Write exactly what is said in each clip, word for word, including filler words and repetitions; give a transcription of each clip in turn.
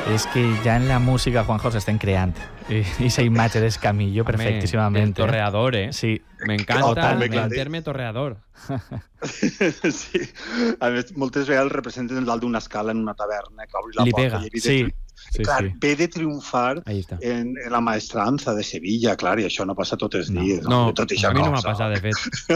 És que ja en la música, Juanjo, s'estan creant. I aquesta imatge d'Escamillo perfectíssimament. El torreador, eh? Sí. M'encanta el, el terme torreador. Sí. A més, moltes vegades el representen dalt d'una escala en una taverna. Que obri la Li porta pega, i sí. Sí, clar, sí. ve de triomfar en, en la maestranza de Sevilla, clar, i això no passa tots els dies. No, no tot a mi no m'ha passat, de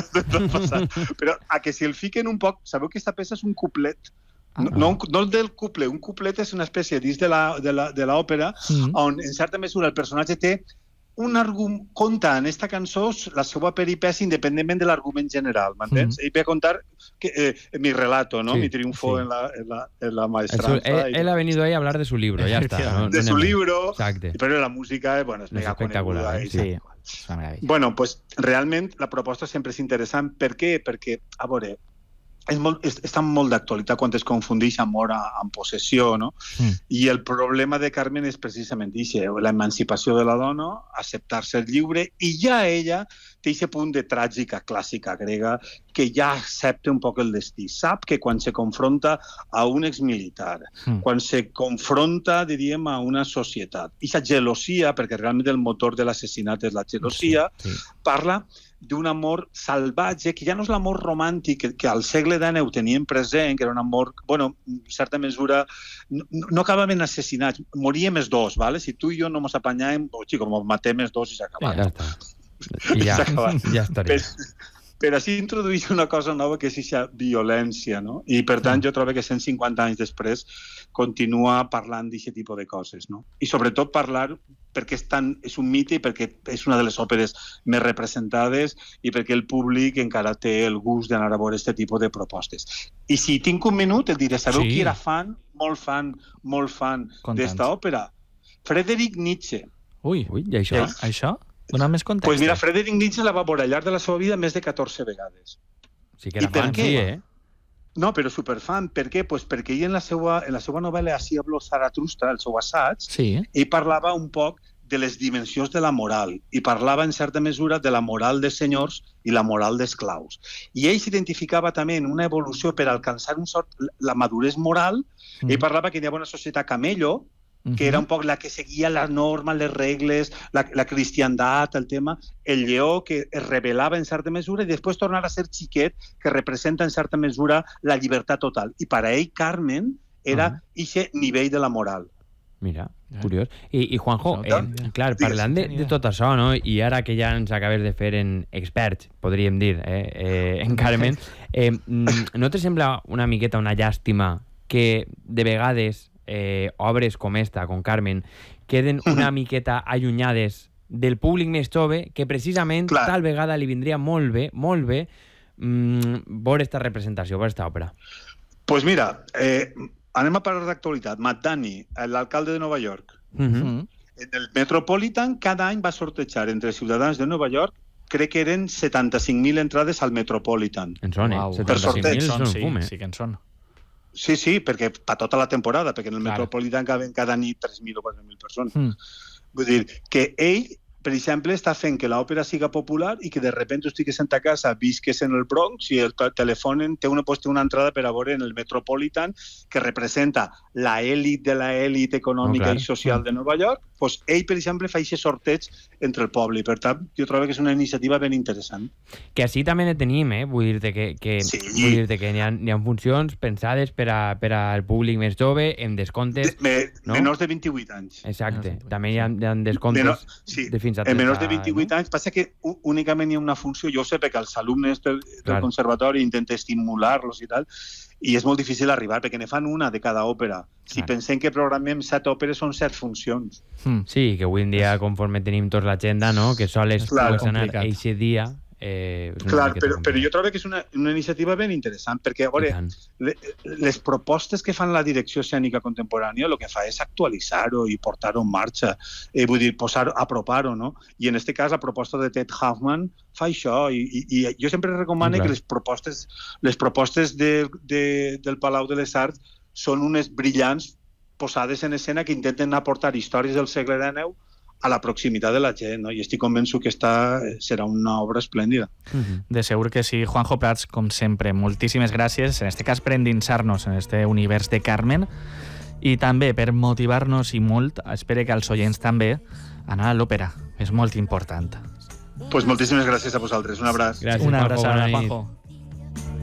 fet. Però a que si el fiquen un poc... Sabeu que aquesta peça és un couplet? Ah, no, no, no el del couplet. Un couplet és una espècie dins de l'òpera mm. on, en certa mesura, el personatge té un argument, conta en esta cançó la seva peripècia independentment de l'argument general, m'entens? Mm. Ell ve a contar que, eh, mi relato, ¿no? Sí, mi triunfo sí. en, la, en, la, en la maestranza. Su, él, él ha venido ahí a hablar de su libro, ya está. No, de no su me... libro, Exacte. però la música bueno, és mega coneguda. Eh? Sí, és una meravella. Bueno, pues, realment la proposta sempre és interessant. Per què? Perquè, a veure, és molt, és, està molt d'actualitat quan es confundeix amor amb possessió, no? Mm. I el problema de Carmen és precisament això, l'emancipació de la dona, acceptar ser lliure, i ja ella té aquest punt de tràgica clàssica grega que ja accepta un poc el destí. Sap que quan se confronta a un exmilitar, mm. quan se confronta, diríem, a una societat, i la gelosia, perquè realment el motor de l'assassinat és la gelosia, sí, sí. parla d'un amor salvatge, que ja no és l'amor romàntic que, que al segle dinou ho teníem present, que era un amor, bueno, en certa mesura, no, no acabaven assassinats, moríem els dos, ¿vale? Si tu i jo no ens apanyàvem, oh, xico, ens matem els dos i s'ha acabat. Ja està. I ja, ja estaria. Però, però així introdueix una cosa nova que és aquesta violència, no? I per tant jo trobo que cent cinquanta anys després continua parlant d'aquest tipus de coses, no? I sobretot parlar perquè és, tan, és un mite i perquè és una de les òperes més representades i perquè el públic encara té el gust d'anar a veure aquest tipus de propostes. I si tinc un minut, el diré, sabeu sí. qui era fan, molt fan, molt fan d'esta òpera? Friedrich Nietzsche. Ui, Ui i això? El... Això? Dona més context. Pues mira, Friedrich Nietzsche la va veure al llarg de la seva vida més de catorze vegades. Sí que era fan, sí, eh? No, però superfan. Per què? Pues perquè ell en la seva, en la seva novel·la Así habló Zaratustra, el seu assaig, sí. ell parlava un poc de les dimensions de la moral i parlava en certa mesura de la moral dels senyors i la moral d'esclaus. I ell s'identificava també en una evolució per alcançar un sort, la madurez moral. Mm. Ell parlava que hi havia una societat camello, que era un poc la que seguia la norma, les regles, la, la cristiandat, el tema, el lleó que es rebel·lava en certa mesura i després tornar a ser xiquet, que representa en certa mesura la llibertat total. I per a ell, Carmen, era aquest uh-huh. nivell de la moral. Mira, curiós. I, i Juanjo, eh, clar, parlant de, de tot això, no? I ara que ja ens acabes de fer en experts, podríem dir, eh, eh, en Carmen, eh, no te sembla una miqueta una llàstima que de vegades Eh, obres com esta, com Carmen, queden una miqueta allunyades del públic més jove, que precisament Clar. tal vegada li vindria molt bé, molt bé, mmm, veure esta representació, veure esta òpera? Pues mira, eh, anem a parlar d'actualitat. Matt Dani, l'alcalde de Nova York, uh-huh. en el Metropolitan cada any va sortejar entre ciutadans de Nova York, crec que eren setanta-cinc mil entrades al Metropolitan. En són, eh? Wow. setanta-cinc mil són, sí, fum, eh? sí que en són. Sí, sí, perquè per tota la temporada, perquè en el Clar. Metropolitan caben cada nit tres mil o quatre mil persones. Mm. Vull dir, que ell, per exemple, està fent que l'òpera siga popular i que de repente estigues en ta casa, visques en el Bronx i el telefonen, té una, pues, té una entrada per a veure en el Metropolitan que representa la èlit de la èlit econòmica oh, i social de Nova York. Pues ell, per exemple, fa aquest sorteig entre el poble i, per tant, jo trobo que és una iniciativa ben interessant. Que així també ne tenim, eh? Vull dir-te que, que, sí. vull dir-te que n'hi ha, n'hi ha funcions pensades per, a, per al públic més jove, amb descomptes... De, me, no? Menors de vint-i-vuit anys. Exacte. També hi ha, hi ha descomptes Menor, sí. de fins a trenta... En menors de vint-i-vuit no? anys. Passa que únicament hi ha una funció, jo sé perquè els alumnes del, del conservatori intenten estimular-los i tal, i és molt difícil arribar, perquè ne fan una de cada òpera. Si Clar. pensem que programem set òperes, són set funcions. Mm. Sí, que avui en dia, conforme tenim tots l'agenda, no? que sols pots anar eixe dia... Eh, Clar, però, però jo trobo que és una, una iniciativa ben interessant, perquè a veure, le, les propostes que fan la direcció escènica contemporània el que fa és actualitzar-ho i portar-ho en marxa, eh, vull dir, posar, apropar-ho, no? I en aquest cas la proposta de Ted Hoffman fa això, i, i, i jo sempre recomano Clar. que les propostes, les propostes de, de, del Palau de les Arts són unes brillants posades en escena que intenten aportar històries del segle dinou a la proximitat de la gent, no? I estic convençut que esta serà una obra esplèndida. Uh-huh. De segur que sí. Juanjo Prats, com sempre, moltíssimes gràcies, en este cas per endinsar-nos en este univers de Carmen, I també, per motivar-nos i molt, espero que els oients també, anar a l'òpera. És molt important. Pues moltíssimes gràcies a vosaltres. Un abraç. Gràcies, Una Juanjo, abraçada, bona nit. Juanjo.